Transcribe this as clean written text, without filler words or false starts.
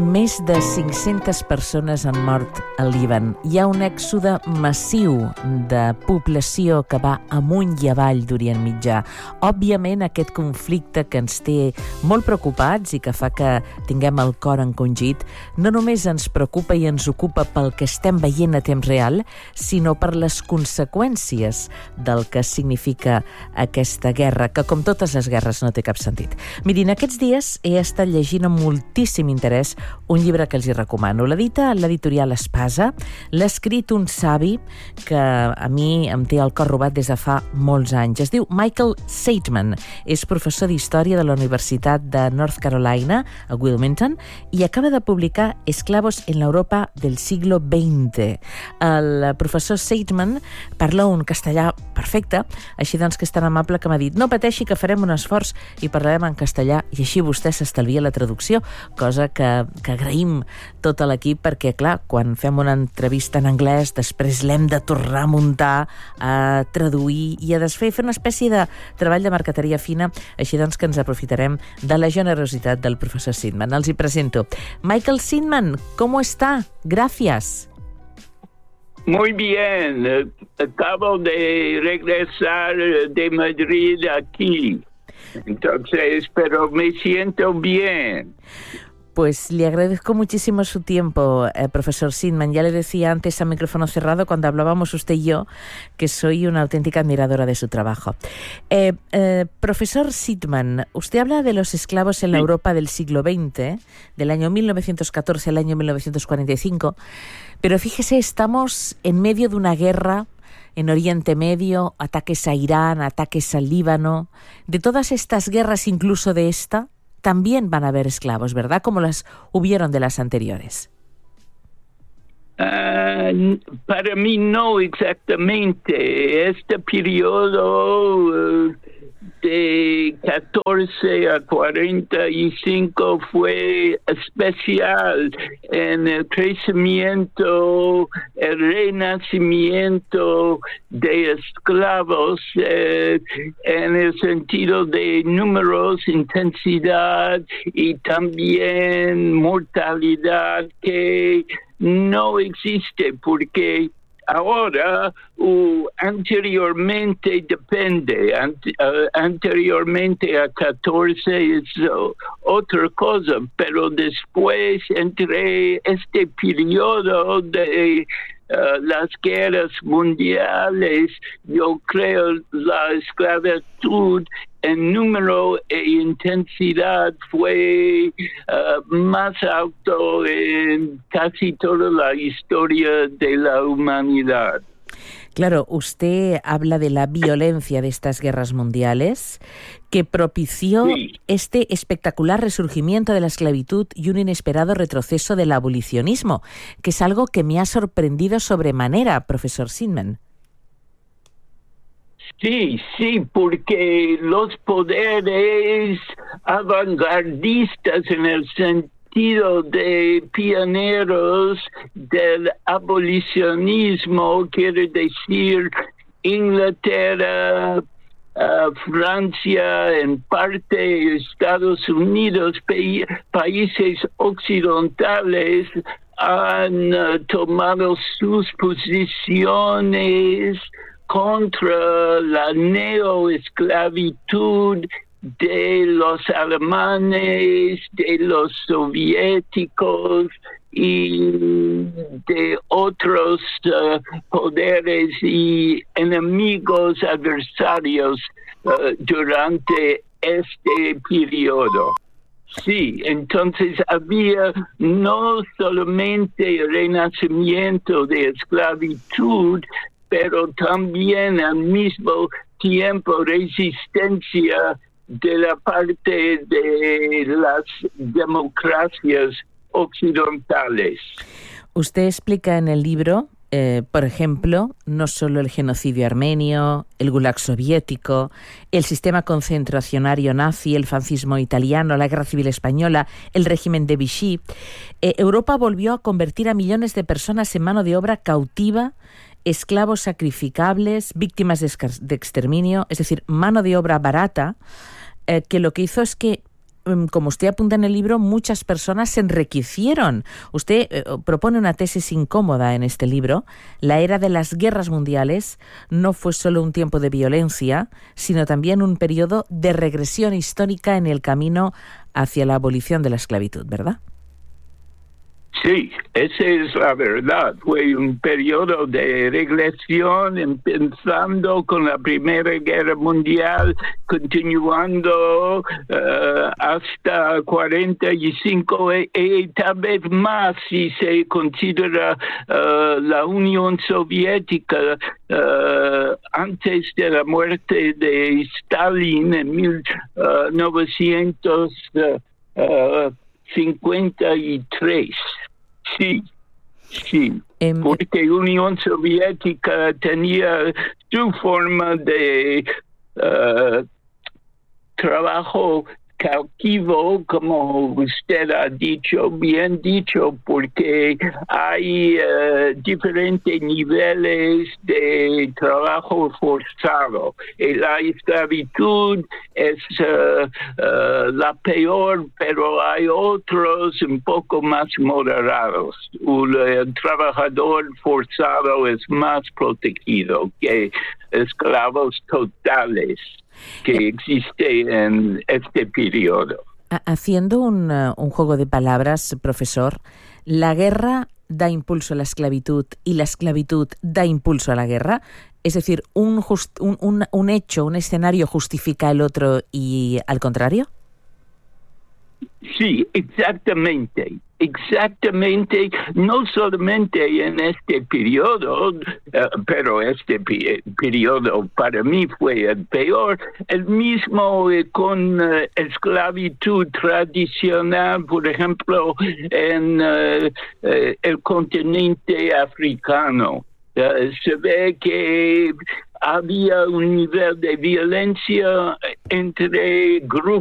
Més de 500 persones han mort al Líban. Hi ha un èxode massiu de població que va amunt i avall d'Orient Mitjà. Òbviament, aquest conflicte que ens té molt preocupats i que fa que tinguem el cor encongit, no només ens preocupa i ens ocupa pel que estem veient a temps real, sinó per les conseqüències del que significa aquesta guerra, que com totes les guerres no té cap sentit. Mirin, aquests dies he estat llegint amb moltíssim interès un llibre que els hi recomano. L'edita l'editorial Espasa, l'ha escrit un savi que a mi em té el cor robat des de fa molts anys. Es diu Michael Seidman, és professor d'Història de la Universitat de North Carolina, a Wilmington, i acaba de publicar Esclavos en l'Europa del siglo XX. El professor Seidman parla un castellà perfecte, així doncs que és tan amable que m'ha dit no pateixi que farem un esforç i parlarem en castellà i així vostè s'estalvia la traducció, cosa que agraïm tot a l'equip perquè, clar, quan fem una entrevista en anglès després l'hem de tornar a muntar, a traduir i a desfer, fer una espècie de treball de marqueteria fina, així doncs que ens aprofitarem de la generositat del professor Seidman. Els hi presento. Michael Seidman, ¿cómo está? Gracias. Muy bien, acabo de regresar de Madrid aquí, entonces, pero me siento bien. Pues le agradezco muchísimo su tiempo, profesor Seidman. Ya le decía antes a micrófono cerrado, cuando hablábamos usted y yo, que soy una auténtica admiradora de su trabajo. Profesor Seidman, usted habla de los esclavos en la Europa del siglo XX, del año 1914 al año 1945, pero fíjese, estamos en medio de una guerra en Oriente Medio, ataques a Irán, ataques al Líbano. De todas estas guerras, incluso de esta, también van a haber esclavos, ¿verdad? Como las hubieron de las anteriores. Para mí no exactamente. Este periodo de 14 a 45 fue especial en el crecimiento, el renacimiento de esclavos en el sentido de números, intensidad y también mortalidad que no existe porque ahora anteriormente depende, anteriormente a 14 es otra cosa, pero después entre este periodo de las guerras mundiales, yo creo la esclavitud en número e intensidad fue más alto en casi toda la historia de la humanidad. Claro, usted habla de la violencia de estas guerras mundiales que propició este espectacular resurgimiento de la esclavitud y un inesperado retroceso del abolicionismo, que es algo que me ha sorprendido sobremanera, profesor Seidman. Sí, porque los poderes avantgardistas en el sentido de pioneros del abolicionismo, quiere decir Inglaterra, Francia, en parte Estados Unidos, países occidentales han tomado sus posiciones contra la neoesclavitud de los alemanes, de los soviéticos y de otros poderes y enemigos adversarios durante este periodo. Sí, entonces había no solamente el renacimiento de esclavitud, pero también al mismo tiempo resistencia de la parte de las democracias occidentales. Usted explica en el libro, por ejemplo, no solo el genocidio armenio, el gulag soviético, el sistema concentracionario nazi, el fascismo italiano, la guerra civil española, el régimen de Vichy. Europa volvió a convertir a millones de personas en mano de obra cautiva, esclavos sacrificables, víctimas de exterminio, es decir, mano de obra barata, que lo que hizo es que como usted apunta en el libro, muchas personas se enriquecieron. Usted propone una tesis incómoda en este libro. La era de las guerras mundiales no fue solo un tiempo de violencia, sino también un periodo de regresión histórica en el camino hacia la abolición de la esclavitud, ¿verdad? Sí, esa es la verdad. Fue un periodo de regresión, empezando con la Primera Guerra Mundial, continuando hasta 45 y tal vez más si se considera la Unión Soviética antes de la muerte de Stalin en 1953. Sí, porque Unión Soviética tenía su forma de trabajo cautivo, como usted ha dicho, bien dicho, porque hay diferentes niveles de trabajo forzado. Y la esclavitud es la peor, pero hay otros un poco más moderados. El trabajador forzado es más protegido que esclavos totales que existe en este periodo. Haciendo un juego de palabras, profesor, la guerra da impulso a la esclavitud y la esclavitud da impulso a la guerra. Es decir, un hecho, un escenario justifica el otro y al contrario. Sí, exactamente, no solamente en este periodo, pero este periodo para mí fue el peor, el mismo con esclavitud tradicional, por ejemplo, en el continente africano. Se ve que había un nivel de violencia entre grupos